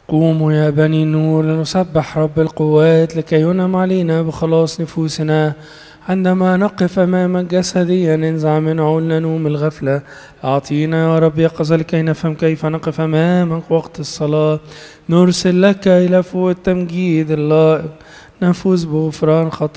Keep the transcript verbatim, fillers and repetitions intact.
قوموا يا بني النور لنسبح رب القوات لكي ينعم علينا بخلاص نفوسنا. عندما نقف أمامك جسديا انزع من عنا نوم الغفلة. أعطينا يا رب يقظة لكي نفهم كيف نقف أمامك وقت الصلاة. نرسل لك إلى فوق التمجيد اللائق نفوز بغفران خطايانا